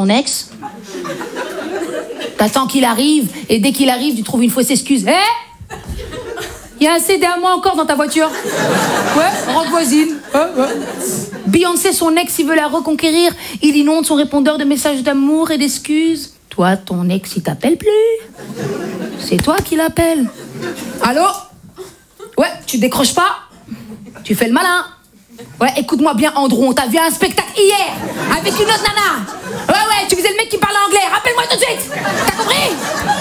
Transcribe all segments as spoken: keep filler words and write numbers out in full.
ton ex. T'attends qu'il arrive, et dès qu'il arrive, tu trouves une fausse excuse. Hé hey, il y a un C D à moi encore dans ta voiture. Ouais, rentre voisine. Ouais, ouais. Beyoncé, son ex, il veut la reconquérir. Il inonde son répondeur de messages d'amour et d'excuses. Toi, ton ex, il t'appelle plus. C'est toi qui l'appelle. Allô? Ouais, tu décroches pas? Tu fais le malin. Ouais, écoute-moi bien, Andron, t'as vu un spectacle hier avec une autre nana. Ouais, ouais, tu faisais le mec qui parlait anglais. Rappelle-moi tout de suite. T'as compris?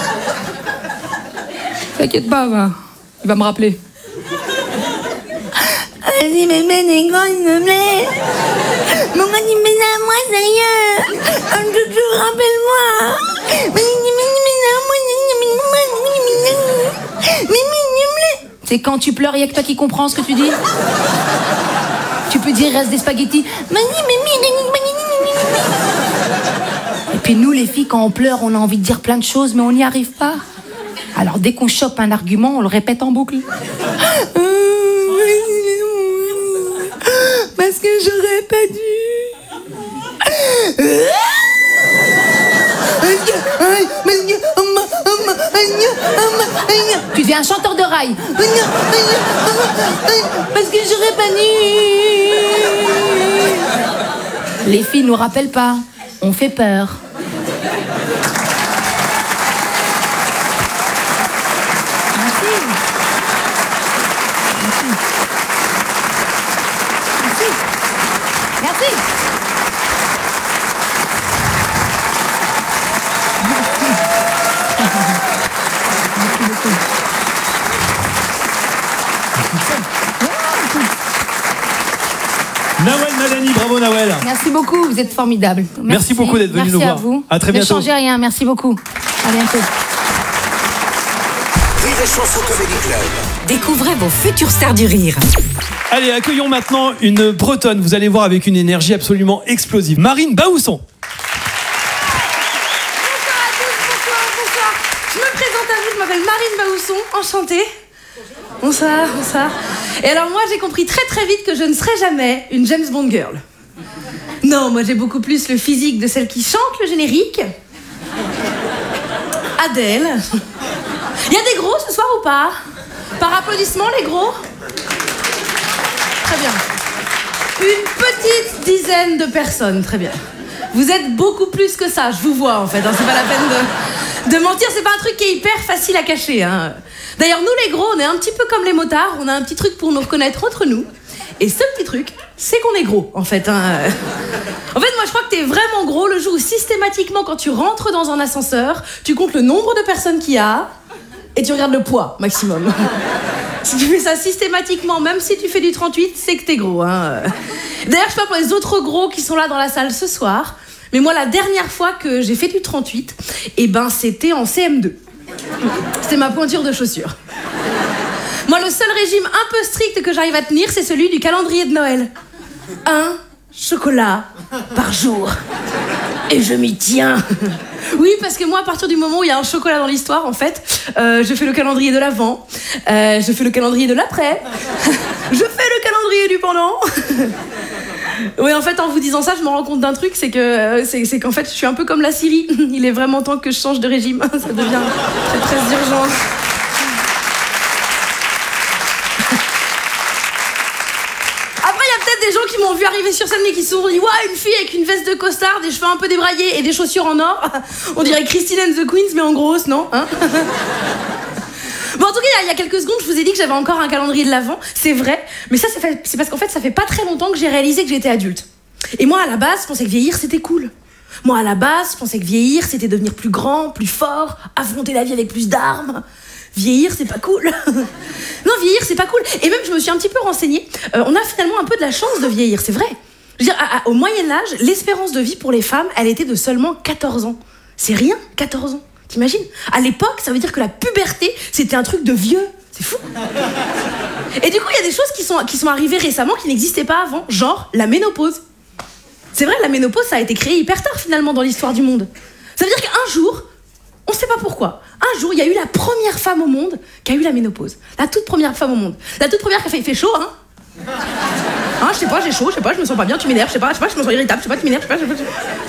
T'inquiète pas, va. Il va me rappeler. Vas-y, mais mais négro, s'il te plaît. Mon gars, il met à moi, sérieux. Un doudou, rappelle-moi. C'est quand tu pleures, il y a que toi qui comprends ce que tu dis. Tu peux dire, reste des spaghettis. Et puis nous, les filles, quand on pleure, on a envie de dire plein de choses, mais on n'y arrive pas. Alors dès qu'on chope un argument, on le répète en boucle. Parce que j'aurais pas dû. Tu deviens un chanteur de rail. Parce que j'aurais pas dû. Les filles nous rappellent pas. On fait peur. Nawel Madani, bravo Nawel. Merci beaucoup, vous êtes formidables. Merci, Merci beaucoup d'être venu Merci nous voir. À vous. À très bientôt. Ne changez rien, merci beaucoup. À bientôt. Rire et Chanson Comedy Club. Découvrez vos futures stars du rire. Allez, accueillons maintenant une Bretonne. Vous allez voir avec une énergie absolument explosive. Marine Baousson. Bonsoir à tous, bonsoir, bonsoir. Je me présente à vous, je m'appelle Marine Baousson, enchantée. Bonsoir, bonsoir. Et alors moi j'ai compris très très vite que je ne serai jamais une James Bond girl. Non, moi j'ai beaucoup plus le physique de celle qui chante le générique. Adèle. Il y a des gros ce soir ou pas? Par applaudissement les gros? Très bien. Une petite dizaine de personnes, très bien. Vous êtes beaucoup plus que ça, je vous vois en fait, hein, c'est pas la peine de, de mentir, c'est pas un truc qui est hyper facile à cacher. Hein. D'ailleurs, nous les gros, on est un petit peu comme les motards, on a un petit truc pour nous reconnaître entre nous. Et ce petit truc, c'est qu'on est gros en fait. Hein. En fait, moi je crois que t'es vraiment gros le jour où systématiquement, quand tu rentres dans un ascenseur, tu comptes le nombre de personnes qu'il y a et tu regardes le poids maximum. Si tu fais ça systématiquement, même si tu fais du trente-huit, c'est que t'es gros. Hein. D'ailleurs, je sais pas pour les autres gros qui sont là dans la salle ce soir, mais moi, la dernière fois que j'ai fait du trente-huit, eh ben, c'était en C M deux. C'était ma pointure de chaussure. Moi, le seul régime un peu strict que j'arrive à tenir, c'est celui du calendrier de Noël. Un chocolat par jour. Et je m'y tiens. Oui, parce que moi, à partir du moment où il y a un chocolat dans l'histoire, en fait, euh, je fais le calendrier de l'avant, euh, je fais le calendrier de l'après, je fais le calendrier du pendant. Oui, en fait, en vous disant ça, je me rends compte d'un truc, c'est que euh, c'est, c'est qu'en fait, je suis un peu comme la Syrie. Il est vraiment temps que je change de régime. Ça devient très, très urgent. Après, il y a peut-être des gens qui m'ont vu arriver sur scène et qui se sont dit « Ouah, une fille avec une veste de costard, des cheveux un peu débraillés et des chaussures en or. On dirait Christine and the Queens, mais en grosse, non hein ?» Bon, en tout cas, il y a quelques secondes, je vous ai dit que j'avais encore un calendrier de l'Avent. C'est vrai, mais ça, c'est, fait, c'est parce qu'en fait, ça fait pas très longtemps que j'ai réalisé que j'étais adulte. Et moi, à la base, je pensais que vieillir, c'était cool. Moi, à la base, je pensais que vieillir, c'était devenir plus grand, plus fort, affronter la vie avec plus d'armes. Vieillir, c'est pas cool. Non, vieillir, c'est pas cool. Et même, je me suis un petit peu renseignée. Euh, on a finalement un peu de la chance de vieillir, c'est vrai. Je veux dire, à, à, au Moyen-Âge, l'espérance de vie pour les femmes, elle était de seulement quatorze ans. C'est rien, quatorze ans. T'imagines? À l'époque, ça veut dire que la puberté, c'était un truc de vieux. C'est fou. Et du coup, il y a des choses qui sont, qui sont arrivées récemment qui n'existaient pas avant, genre la ménopause. C'est vrai, la ménopause, ça a été créé hyper tard finalement dans l'histoire du monde. Ça veut dire qu'un jour, on sait pas pourquoi, un jour, il y a eu la première femme au monde qui a eu la ménopause. La toute première femme au monde. La toute première qui a fait, il fait chaud, hein. Hein, je sais pas, j'ai chaud, je sais pas, je me sens pas bien, tu m'énerves, je sais pas, je sais pas, je me sens irritable, je sais pas, tu m'énerves, je sais pas, je sais pas.